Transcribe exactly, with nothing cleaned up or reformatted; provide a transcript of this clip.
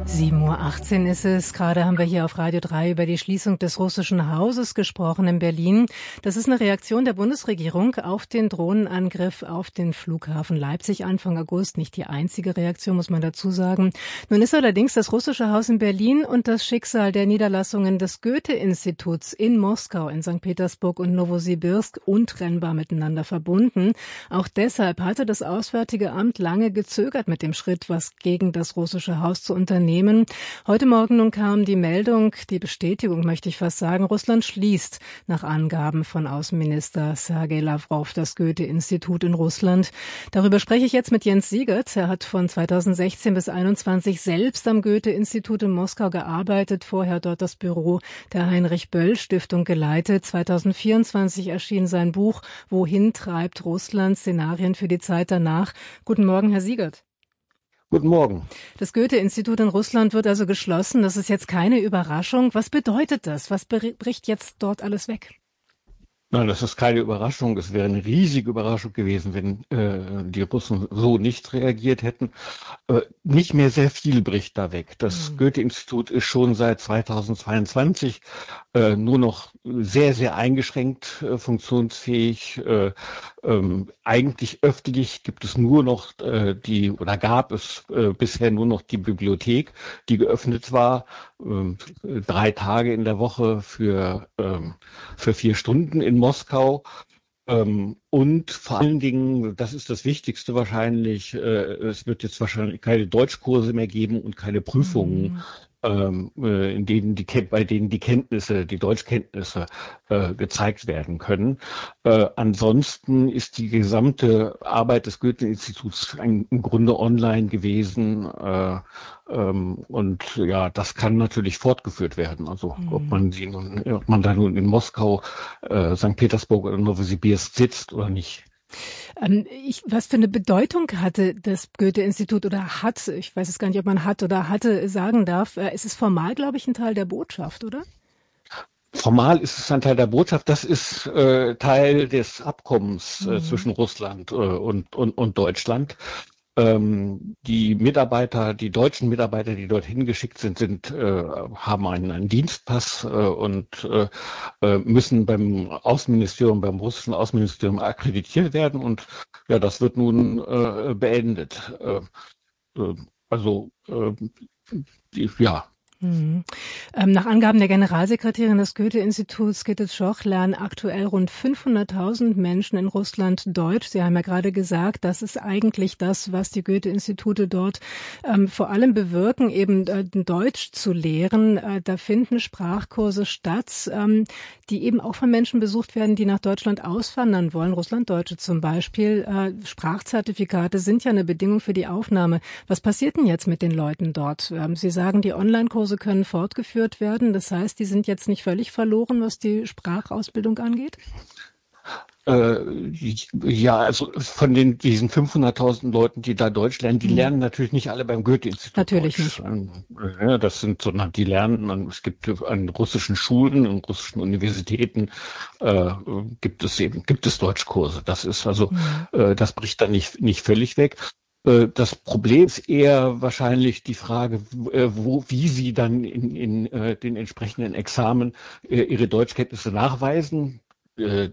sieben Uhr achtzehn ist es. Gerade haben wir hier auf Radio drei über die Schließung des russischen Hauses gesprochen in Berlin. Das ist eine Reaktion der Bundesregierung auf den Drohnenangriff auf den Flughafen Leipzig Anfang August. Nicht die einzige Reaktion, muss man dazu sagen. Nun ist allerdings das russische Haus in Berlin und das Schicksal der Niederlassungen des Goethe-Instituts in Moskau, in Sankt Petersburg und Nowosibirsk untrennbar miteinander verbunden. Auch deshalb hatte das Auswärtige Amt lange gezögert mit dem Schritt, was gegen das russische Haus zu unternehmen. Heute Morgen nun kam die Meldung, die Bestätigung möchte ich fast sagen, Russland schließt nach Angaben von Außenminister Sergei Lavrov das Goethe-Institut in Russland. Darüber spreche ich jetzt mit Jens Siegert. Er hat von zweitausendsechzehn bis einundzwanzig selbst am Goethe-Institut in Moskau gearbeitet, vorher dort das Büro der Heinrich-Böll-Stiftung geleitet. zweitausendvierundzwanzig erschien sein Buch Wohin treibt Russland? Szenarien für die Zeit danach. Guten Morgen, Herr Siegert. Guten Morgen. Das Goethe-Institut in Russland wird also geschlossen. Das ist jetzt keine Überraschung. Was bedeutet das? Was bricht jetzt dort alles weg? Nein, das ist keine Überraschung. Es wäre eine riesige Überraschung gewesen, wenn äh, die Russen so nicht reagiert hätten. Äh, nicht mehr sehr viel bricht da weg. Das mhm. Goethe-Institut ist schon seit zweitausendzweiundzwanzig äh, nur noch sehr, sehr eingeschränkt äh, funktionsfähig. Äh, ähm, eigentlich öffentlich gibt es nur noch äh, die, oder gab es äh, bisher nur noch die Bibliothek, die geöffnet war, äh, drei Tage in der Woche für, äh, für vier Stunden in Moskau. Ähm, und vor allen Dingen, das ist das Wichtigste wahrscheinlich, äh, es wird jetzt wahrscheinlich keine Deutschkurse mehr geben und keine Prüfungen, mhm. ähm, äh, in denen die, bei denen die Kenntnisse, die Deutschkenntnisse äh, gezeigt werden können. Äh, ansonsten ist die gesamte Arbeit des Goethe-Instituts im Grunde online gewesen. Äh, ähm, und ja, das kann natürlich fortgeführt werden. Also mhm. ob man sie nun, ob man da nun in Moskau, äh, Sankt Petersburg oder Nowosibirsk sitzt oder nicht. Ähm, ich, was für eine Bedeutung hatte das Goethe-Institut oder hat, ich weiß es gar nicht, ob man hat oder hatte sagen darf, äh, es ist formal, glaube ich, ein Teil der Botschaft, oder? Formal ist es ein Teil der Botschaft. Das ist äh, Teil des Abkommens äh, mhm. zwischen Russland äh, und, und, und Deutschland. Ähm, die Mitarbeiter, die deutschen Mitarbeiter, die dorthin geschickt sind, sind äh, haben einen, einen Dienstpass äh, und äh, müssen beim Außenministerium, beim russischen Außenministerium akkreditiert werden. Und ja, das wird nun äh, beendet. Äh, äh, also äh, die, ja. Mhm. Ähm, nach Angaben der Generalsekretärin des Goethe-Instituts, Gitte Schoch, lernen aktuell rund fünfhunderttausend Menschen in Russland Deutsch. Sie haben ja gerade gesagt, das ist eigentlich das, was die Goethe-Institute dort ähm, vor allem bewirken, eben äh, Deutsch zu lehren. Äh, da finden Sprachkurse statt, ähm, die eben auch von Menschen besucht werden, die nach Deutschland auswandern wollen. Russlanddeutsche zum Beispiel. Äh, Sprachzertifikate sind ja eine Bedingung für die Aufnahme. Was passiert denn jetzt mit den Leuten dort? Ähm, Sie sagen, die Online-Kurse können fortgeführt werden. Das heißt, die sind jetzt nicht völlig verloren, was die Sprachausbildung angeht? Äh, ja, also von den diesen fünfhunderttausend Leuten, die da Deutsch lernen, die mhm. lernen natürlich nicht alle beim Goethe-Institut Natürlich Deutsch. nicht. Ja, das sind so, die lernen, es gibt an russischen Schulen und russischen Universitäten äh, gibt es eben, gibt es Deutschkurse. Das ist also, mhm. äh, das bricht dann nicht, nicht völlig weg. Das Problem ist eher wahrscheinlich die Frage, wo, wie Sie dann in, in äh, den entsprechenden Examen äh, Ihre Deutschkenntnisse nachweisen. Äh,